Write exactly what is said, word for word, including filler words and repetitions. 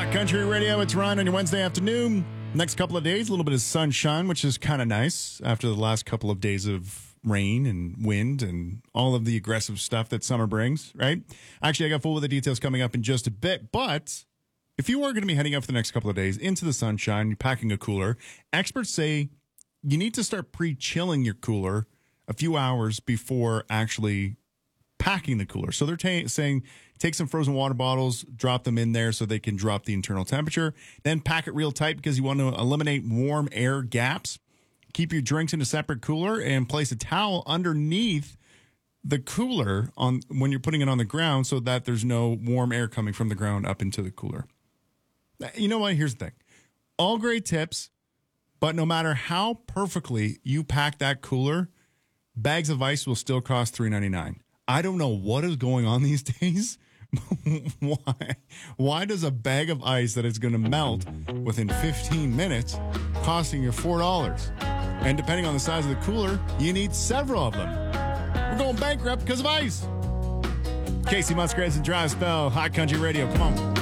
Hot Country Radio, it's Ryan on your Wednesday afternoon. Next couple of days, a little bit of sunshine, which is kind of nice after the last couple of days of rain and wind and all of the aggressive stuff that summer brings, right? Actually, I got full of the details coming up in just a bit, but if you are going to be heading up for the next couple of days into the sunshine, you're packing a cooler, experts say you need to start pre-chilling your cooler a few hours before actually packing the cooler. So they're ta- saying take some frozen water bottles, drop them in there so they can drop the internal temperature, then pack it real tight because you want to eliminate warm air gaps. Keep your drinks in a separate cooler and place a towel underneath the cooler on when you're putting it on the ground so that there's no warm air coming from the ground up into the cooler. You know what? Here's the thing. All great tips, but no matter how perfectly you pack that cooler, bags of ice will still cost three ninety-nine. I don't know what is going on these days. Why? Why does a bag of ice that is going to melt within fifteen minutes costing you four dollars? And depending on the size of the cooler, you need several of them. We're going bankrupt because of ice. Casey Musgraves and Dry Spell, Hot Country Radio. Come on.